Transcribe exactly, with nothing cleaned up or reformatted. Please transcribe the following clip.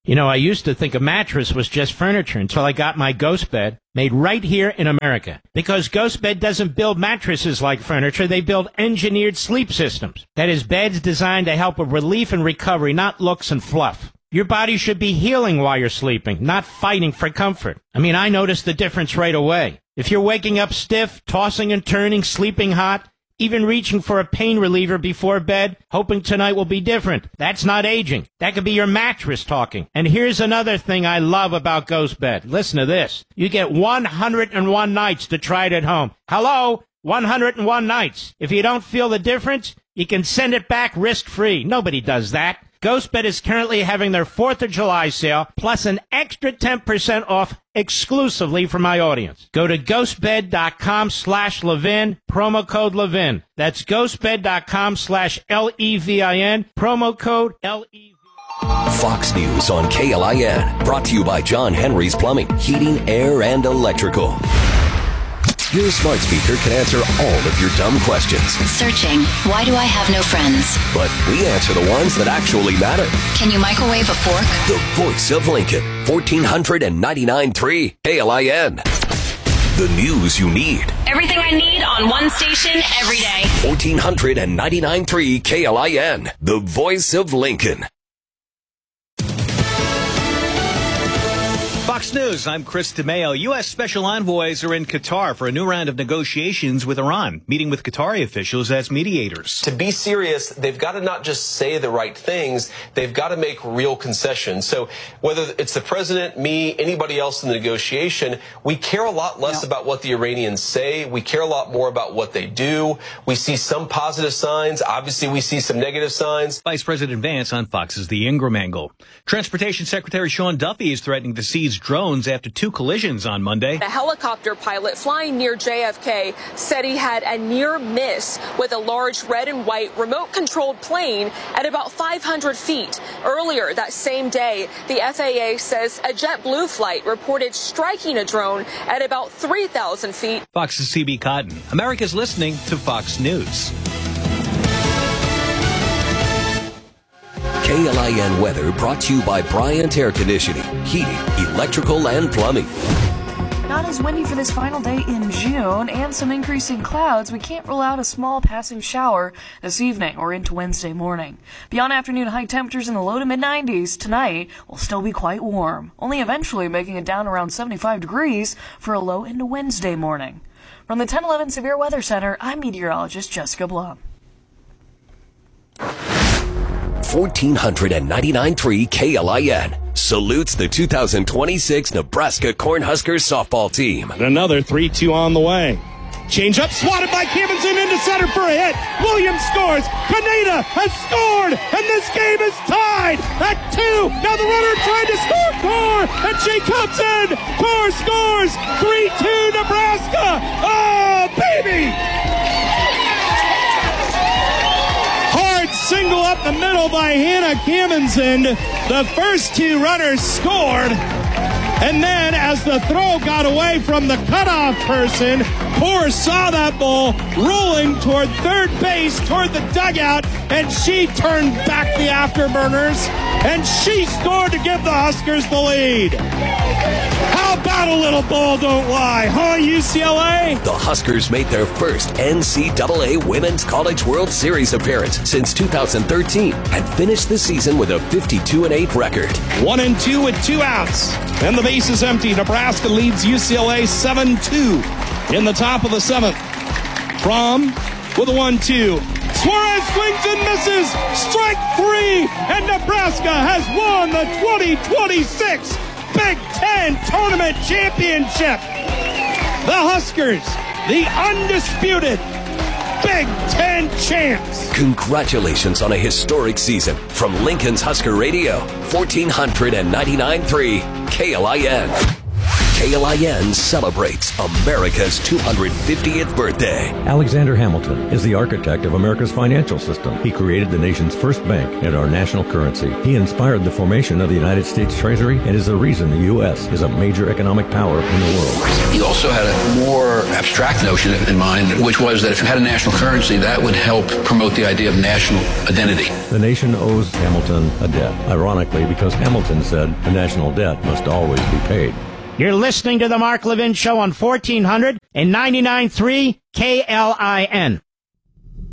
You know, I used to think a mattress was just furniture until I got my Ghost Bed made right here in America. Because Ghost Bed doesn't build mattresses like furniture, they build engineered sleep systems. That is, beds designed to help with relief and recovery, not looks and fluff. Your body should be healing while you're sleeping, not fighting for comfort. I mean, I noticed the difference right away. If you're waking up stiff, tossing and turning, sleeping hot, even reaching for a pain reliever before bed, hoping tonight will be different, that's not aging. That could be your mattress talking. And here's another thing I love about Ghost Bed. Listen to this. You get one hundred one nights to try it at home. Hello? one hundred one nights. If you don't feel the difference, you can send it back risk-free. Nobody does that. GhostBed is currently having their fourth of July sale, plus an extra ten percent off exclusively for my audience. Go to ghostbed.com slash Levin, promo code Levin. That's ghostbed.com slash L E V I N, promo code L E V I N. Fox News on K L I N, brought to you by John Henry's Plumbing, Heating, Air, and Electrical. Your smart speaker can answer all of your dumb questions. Searching, why do I have no friends? But we answer the ones that actually matter. Can you microwave a fork? The voice of Lincoln, fourteen ninety-nine point three K L I N. The news you need. Everything I need on one station every day. fourteen ninety-nine point three K L I N, the voice of Lincoln. Fox News, I'm Chris DeMeo. U S special envoys are in Qatar for a new round of negotiations with Iran, meeting with Qatari officials as mediators. To be serious, they've got to not just say the right things, they've got to make real concessions. So whether it's the president, me, anybody else in the negotiation, we care a lot less yeah. about what the Iranians say. We care a lot more about what they do. We see some positive signs. Obviously, we see some negative signs. Vice President Vance on Fox's The Ingram Angle. Transportation Secretary Sean Duffy is threatening to seize drones after two collisions on Monday. A helicopter pilot flying near J F K said he had a near miss with a large red and white remote-controlled plane at about five hundred feet. Earlier that same day, the F A A says a JetBlue flight reported striking a drone at about three thousand feet. Fox's C B Cotton. America's listening to Fox News. K L I N weather brought to you by Bryant Air Conditioning, Heating, Electrical, and Plumbing. Not as windy for this final day in June, and some increasing clouds. We can't rule out a small passing shower this evening or into Wednesday morning. Beyond afternoon high temperatures in the low to mid nineties, tonight will still be quite warm, only eventually making it down around seventy-five degrees for a low into Wednesday morning. From the ten eleven Severe Weather Center, I'm meteorologist Jessica Blum. fourteen ninety-nine point three K L I N salutes the two thousand twenty-six Nebraska Cornhuskers softball team. And another three two on the way. Change up, swatted by Kimmonson into center for a hit. Williams scores. Pineda has scored, and this game is tied at two. Now the runner tried to score Core, and she comes in. Core scores. three two Nebraska. Oh, baby! Single up the middle by Hannah Kimmonson. The first two runners scored. And then as the throw got away from the cutoff person, Core saw that ball rolling toward third base, toward the dugout, and she turned back the afterburners, and she scored to give the Huskers the lead. How about a little ball don't lie, huh, U C L A? The Huskers made their first N C double A Women's College World Series appearance since two thousand thirteen and finished the season with a fifty-two and eight record. One and two with two outs, and the base is empty. Nebraska leads U C L A seven two in the top of the seventh. From with a one two. Suarez swings and misses. Strike three, and Nebraska has won the twenty twenty-six Big Ten Tournament Championship. The Huskers, the undisputed Big Ten champs. Congratulations on a historic season. From Lincoln's Husker Radio, fourteen ninety-nine point three K L I N. K L I N celebrates America's two hundred fiftieth birthday. Alexander Hamilton is the architect of America's financial system. He created the nation's first bank and our national currency. He inspired the formation of the United States Treasury and is the reason the U S is a major economic power in the world. He also had a more abstract notion in mind, which was that if you had a national currency, that would help promote the idea of national identity. The nation owes Hamilton a debt, ironically because Hamilton said the national debt must always be paid. You're listening to the Mark Levin Show on fourteen ninety-nine point three K L I N.